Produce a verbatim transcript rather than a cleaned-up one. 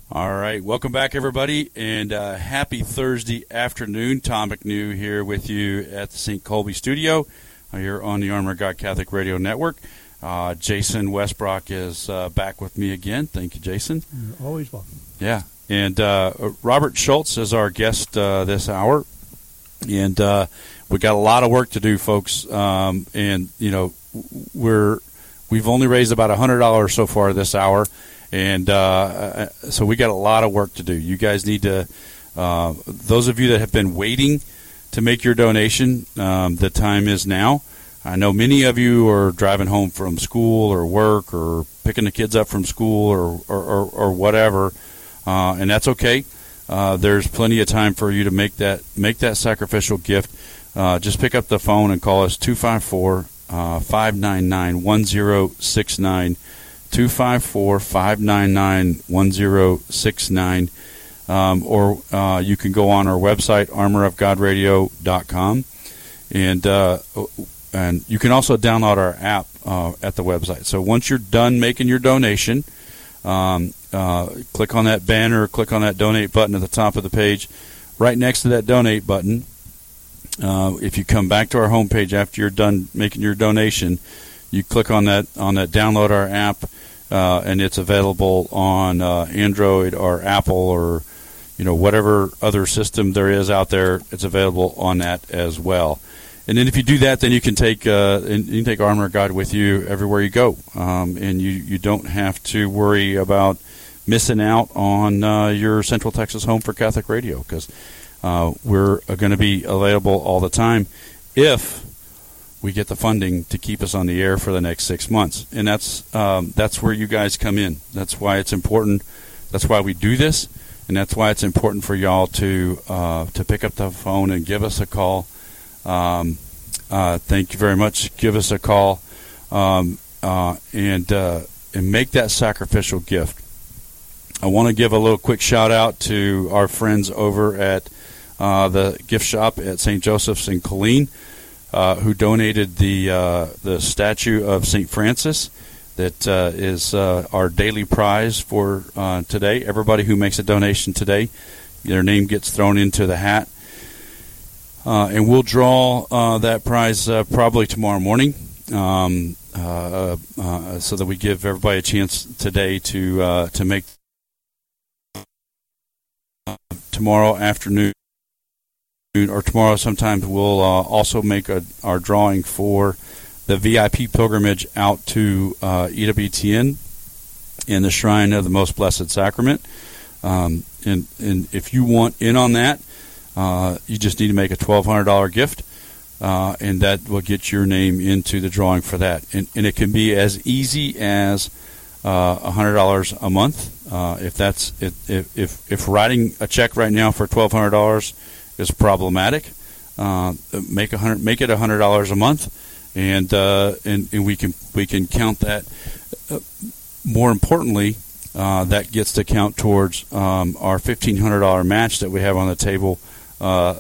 All right, welcome back, everybody, and uh, happy Thursday afternoon. Tom McNew here with you at the Saint Colby studio uh, here on the Armor of God Catholic Radio Network. Uh, Jason Westbrook is uh, back with me again. Thank you, Jason. You're always welcome. Yeah, and uh, Robert Schultz is our guest uh, this hour, and uh, we got a lot of work to do, folks. Um, and you know, we're we've only raised about a hundred dollars so far this hour. And uh, so we got a lot of work to do. You guys need to, uh, those of you that have been waiting to make your donation, um, the time is now. I know many of you are driving home from school or work or picking the kids up from school or, or, or, or whatever, uh, and that's okay. Uh, there's plenty of time for you to make that make that sacrificial gift. Uh, just pick up the phone and call us two five four, five nine nine, one zero six nine. two five four, five nine nine, one zero six nine, um, or uh, you can go on our website, armor of god radio dot com, and uh, and you can also download our app uh, at the website. So once you're done making your donation, um, uh, click on that banner, click on that donate button at the top of the page. Right next to that donate button, uh, if you come back to our homepage after you're done making your donation, you click on that on that download our app, uh, and it's available on uh, Android or Apple or you know whatever other system there is out there. It's available on that as well. And then if you do that, then you can take uh, and you can take Armor of God with you everywhere you go, um, and you you don't have to worry about missing out on uh, your Central Texas home for Catholic Radio, because uh, we're going to be available all the time if we get the funding to keep us on the air for the next six months. And that's um, that's where you guys come in. That's why it's important. That's why we do this, and that's why it's important for y'all to uh, to pick up the phone and give us a call. Um, uh, thank you very much. Give us a call um, uh, and uh, and make that sacrificial gift. I want to give a little quick shout out to our friends over at uh, the gift shop at Saint Joseph's in Killeen. Uh, who donated the uh, the statue of Saint Francis that uh, is uh, our daily prize for uh, today. Everybody who makes a donation today, their name gets thrown into the hat. Uh, and we'll draw uh, that prize uh, probably tomorrow morning um, uh, uh, so that we give everybody a chance today to, uh, to make tomorrow afternoon. Or tomorrow sometime we'll uh, also make a, our drawing for the V I P pilgrimage out to uh, E W T N in the Shrine of the Most Blessed Sacrament. Um, and, and if you want in on that, uh, you just need to make a twelve hundred dollars gift, uh, and that will get your name into the drawing for that. And, and it can be as easy as uh, one hundred dollars a month. Uh, if that's if, if if writing a check right now for twelve hundred dollars is problematic, uh, make a hundred, make it a hundred dollars a month, and uh, and and we can we can count that. Uh, more importantly, uh, that gets to count towards um, our fifteen hundred dollar match that we have on the table uh,